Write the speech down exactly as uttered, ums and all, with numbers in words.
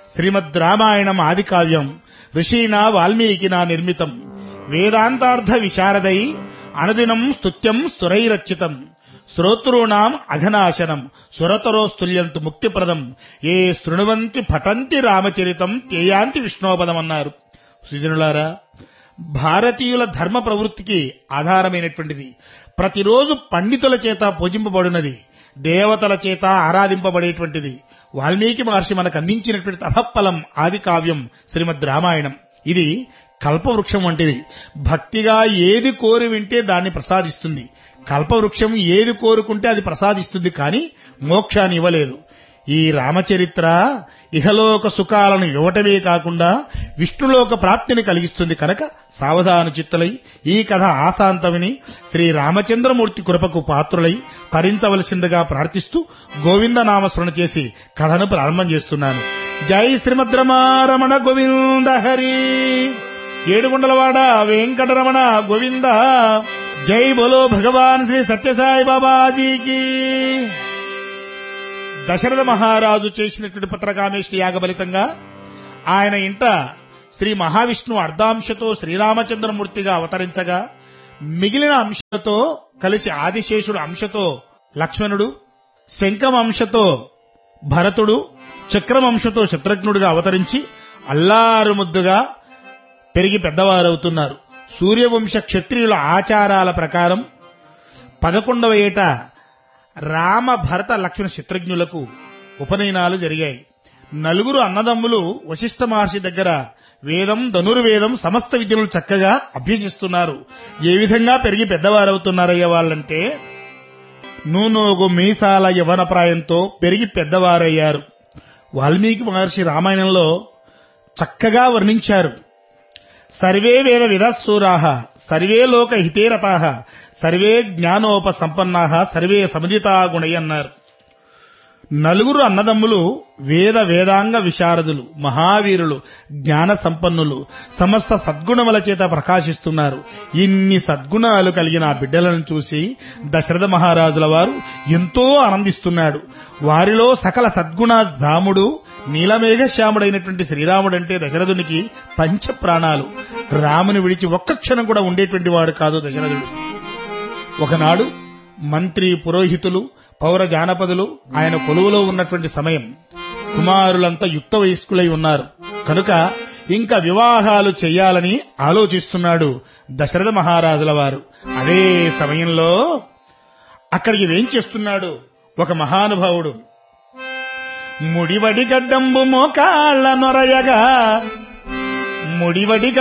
శ్రీమద్ రామాయణం ఆది కావ్యం ఋషీనా వాల్మీకినా నిర్మితం వేదాంతార్థ విశారదై అనుదినం స్తుత్యం స్తురైరచ్చితం శ్రోతॄణాం అఘనాశనం సురతరోస్తుల్యంతు ముక్తిప్రదం ఏ శృణువంతి పఠంతి రామచరితం తేయాంతి విష్ణోపదం అన్నారు. సుజనులారా, భారతీయుల ధర్మ ప్రవృత్తికి ఆధారమైనటువంటిది, ప్రతిరోజు పండితుల చేత పూజింపబడినది, దేవతల చేత ఆరాధింపబడేటువంటిది వాల్మీకి మహర్షి మనకు అందించినటువంటి తపఫలం ఆది కావ్యం శ్రీమద్ రామాయణం. ఇది కల్పవృక్షం వంటిది. భక్తిగా ఏది కోరి వింటే దాన్ని ప్రసాదిస్తుంది. కల్పవృక్షం ఏది కోరుకుంటే అది ప్రసాదిస్తుంది, కానీ మోక్షాన్ని ఇవ్వలేదు. ఈ రామచరిత్ర ఇహలోక సుఖాలను ఇవ్వటమే కాకుండా విష్ణులోక ప్రాప్తిని కలిగిస్తుంది. కనుక సావధాన చిత్తులై ఈ కథ ఆశాంతమిని శ్రీ రామచంద్రమూర్తి కృపకు పాత్రులై తరించవలసిందిగా ప్రార్థిస్తూ గోవింద నామస్మరణ చేసి కథను ప్రారంభం చేస్తున్నాను. జై శ్రీమద్ రమారమణ గోవింద హరి. ఏడుగుండలవాడ వెంకటరమణ గోవింద. జై బోలో భగవాన్ శ్రీ సత్యసాయి బాబాజీకి. దశరథ మహారాజు చేసినటువంటి పత్రకామేష్టి యాగ ఫలితంగా ఆయన ఇంట శ్రీ మహావిష్ణువు అర్ధాంశతో శ్రీరామచంద్రమూర్తిగా అవతరించగా, మిగిలిన అంశతో కలిసి ఆదిశేషుడు అంశతో లక్ష్మణుడు, శంఖం అంశతో భరతుడు, చక్రం అంశతో శత్రుఘ్నుడిగా అవతరించి అల్లారు ముద్దుగా పెరిగి పెద్దవారవుతున్నారు. సూర్యవంశ క్షత్రియుల ఆచారాల ప్రకారం పదకొండవ ఏట రామ భరత లక్ష్మణ శత్రుఘ్నులకు ఉపనయనాలు జరిగాయి. నలుగురు అన్నదమ్ములు వశిష్ఠ మహర్షి దగ్గర వేదం, ధనుర్వేదం, సమస్త విద్యలు చక్కగా అభ్యసిస్తున్నారు. ఏ విధంగా పెరిగి పెద్దవారవుతున్నారయ్య వాళ్ళంటే, నూనోగు మీసాల యవన ప్రాయంతో పెరిగి పెద్దవారయ్యారు. వాల్మీకి మహర్షి రామాయణంలో చక్కగా వర్ణించారు. సర్వే వేద విదస్సూరాః సర్వే లోక హితేరతాః సర్వే జ్ఞానోపసంపన్నాః సర్వే సమజితా గుణై అన్నారు. నలుగురు అన్నదమ్ములు వేద వేదాంగ విశారదులు, మహావీరులు, జ్ఞాన సంపన్నులు, సమస్త సద్గుణముల చేత ప్రకాశిస్తున్నారు. ఇన్ని సద్గుణాలు కలిగిన ఆ బిడ్డలను చూసి దశరథ మహారాజుల వారు ఎంతో ఆనందిస్తున్నాడు. వారిలో సకల సద్గుణ ధాముడు నీలమేఘశ్యాముడైనటువంటి శ్రీరాముడంటే దశరథునికి పంచ ప్రాణాలు. రాముని విడిచి ఒక్క క్షణం కూడా ఉండేటువంటి వాడు కాదు దశరథుడు. ఒకనాడు మంత్రి, పురోహితులు, పౌర జానపదులు ఆయన కొలువులో ఉన్నటువంటి సమయం. కుమారులంతా యుక్త వయస్కులై ఉన్నారు. కనుక ఇంకా వివాహాలు చెయ్యాలని ఆలోచిస్తున్నాడు దశరథ మహారాజుల వారు. అదే సమయంలో అక్కడికి వేంచేస్తున్నాడు ఒక మహానుభావుడు. ముడివడి గడ్డంబు మోకాళ్ళ నొరయగా ముడివడి